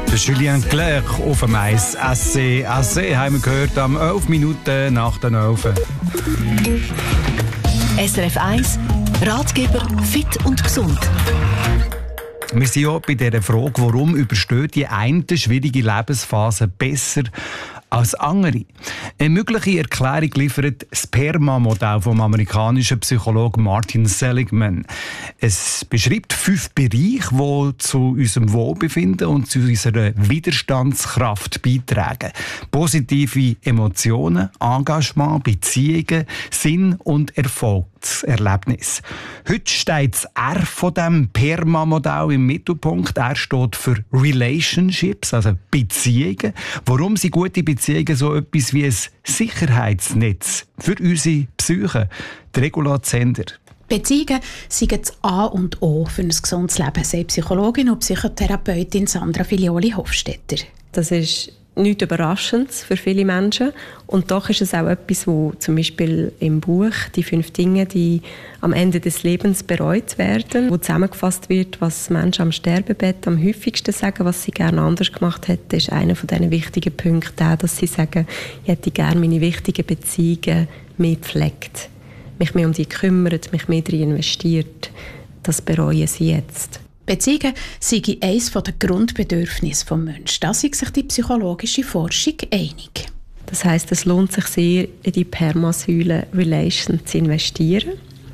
Der Julien Clerc auf dem Eis. SC haben wir gehört am 11 Minuten nach den 11. SRF 1, Ratgeber fit und gesund. Wir sind ja bei dieser Frage, warum übersteht die eine schwierige Lebensphase besser als andere. Eine mögliche Erklärung liefert das PERMA-Modell vom amerikanischen Psychologen Martin Seligman. Es beschreibt 5 Bereiche, die zu unserem Wohlbefinden und zu unserer Widerstandskraft beitragen. Positive Emotionen, Engagement, Beziehungen, Sinn und Erfolgserlebnis. Heute steht das R von dem PERMA-Modell im Mittelpunkt. Er steht für Relationships, also Beziehungen. Warum sind gute Beziehungen so etwas wie ein Sicherheitsnetz für unsere Psyche? Die Regula Zender. Beziehungen sind das A und O für ein gesundes Leben, sagt Psychologin und Psychotherapeutin Sandra Filioli-Hofstetter. Das ist nichts Überraschendes für viele Menschen. Und doch ist es auch etwas, wo zum Beispiel im Buch die 5 Dinge, die am Ende des Lebens bereut werden, wo zusammengefasst wird, was Menschen am Sterbebett am häufigsten sagen, was sie gerne anders gemacht hätten, ist einer von diesen wichtigen Punkten auch, dass sie sagen, ich hätte gerne meine wichtigen Beziehungen mehr gepflegt, mich mehr um sie gekümmert, mich mehr darin investiert. Das bereuen sie jetzt. Beziehungen sind eines der Grundbedürfnisse des Menschen. Da ist sich die psychologische Forschung einig. Das heisst, es lohnt sich sehr, in die Permasäule Relation zu investieren.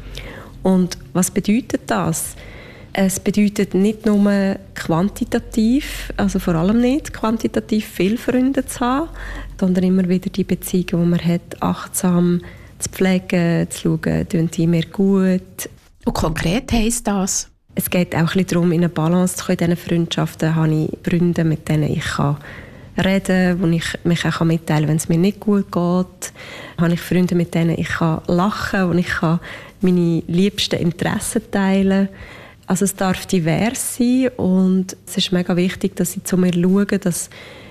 Und was bedeutet das? Es bedeutet nicht nur quantitativ, also vor allem nicht quantitativ viele Freunde zu haben, sondern immer wieder die Beziehungen, die man hat, achtsam zu pflegen, zu schauen, tun die mir gut. Und konkret heisst das? Es geht auch ein bisschen darum, in eine Balance zu kommen. In diesen Freundschaften habe ich Freunde, mit denen ich reden kann, wo ich mich auch mitteilen kann, wenn es mir nicht gut geht. Habe ich Freunde, mit denen ich lachen kann, wo ich meine liebsten Interessen teilen kann. Also es darf divers sein und es ist mega wichtig, dass ich zu mir schaue, dass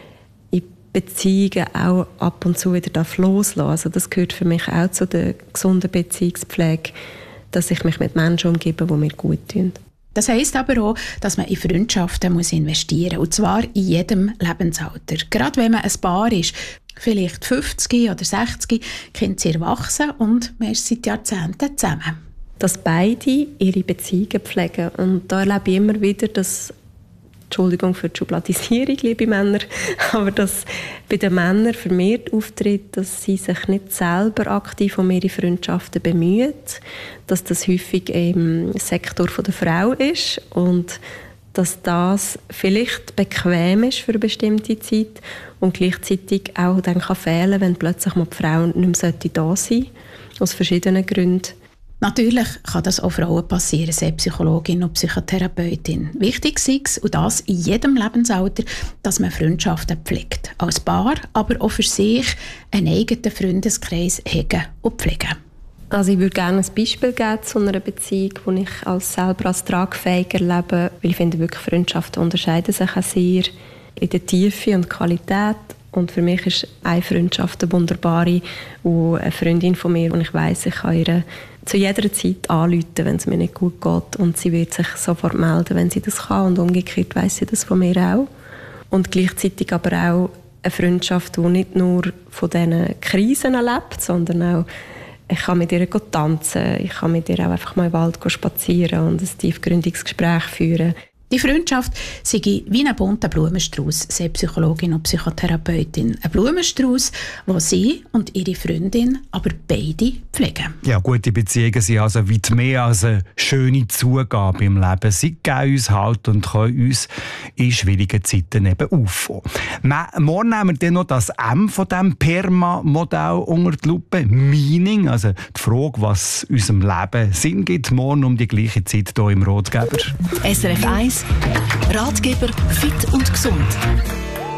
ich Beziehungen auch ab und zu wieder loslassen darf. Also das gehört für mich auch zu der gesunden Beziehungspflege, dass ich mich mit Menschen umgebe, die mir gut tun. Das heisst aber auch, dass man in Freundschaften investieren muss. Und zwar in jedem Lebensalter. Gerade wenn man ein Paar ist, vielleicht 50 oder 60, Kinder sind erwachsen und man ist seit Jahrzehnten zusammen. Dass beide ihre Beziehungen pflegen. Und da erlebe ich immer wieder, dass, Entschuldigung für die Schubladisierung, liebe Männer, aber dass bei den Männern vermehrt auftritt, dass sie sich nicht selber aktiv um ihre Freundschaften bemühen, dass das häufig im Sektor der Frau ist und dass das vielleicht bequem ist für eine bestimmte Zeit und gleichzeitig auch dann kann fehlen, wenn plötzlich mal die Frau nicht mehr da sein sollte, aus verschiedenen Gründen. Natürlich kann das auch Frauen passieren, sagt Psychologin und Psychotherapeutin. Wichtig ist es, und das in jedem Lebensalter, dass man Freundschaften pflegt. Als Paar, aber auch für sich einen eigenen Freundeskreis hegen und pflegen. Also ich würde gerne ein Beispiel geben zu einer Beziehung, die ich selber als tragfähig erlebe. Weil ich finde, wirklich Freundschaften unterscheiden sich auch sehr in der Tiefe und Qualität. Und für mich ist eine Freundschaft eine wunderbare, wo eine Freundin von mir, und ich weiss, ich kann ihr zu jeder Zeit anrufen, wenn es mir nicht gut geht. Und sie wird sich sofort melden, wenn sie das kann. Und umgekehrt weiss sie das von mir auch. Und gleichzeitig aber auch eine Freundschaft, die nicht nur von diesen Krisen lebt, sondern auch, ich kann mit ihr tanzen, ich kann mit ihr auch einfach mal im Wald spazieren und ein tiefgründiges Gespräch führen. Die Freundschaft sei wie ein bunter Blumenstrauß, sagt Psychologin und Psychotherapeutin. Ein Blumenstrauß, den sie und ihre Freundin aber beide pflegen. Ja, gute Beziehungen sind also weit mehr als eine schöne Zugabe im Leben. Sie geben uns Halt und können uns in schwierigen Zeiten eben auffangen. Morgen nehmen wir dann noch das M von diesem PERMA-Modell unter die Lupe. Meaning, also die Frage, was unserem Leben Sinn gibt. Morgen um die gleiche Zeit hier im Ratgeber. SRF 1, Ratgeber fit und gesund.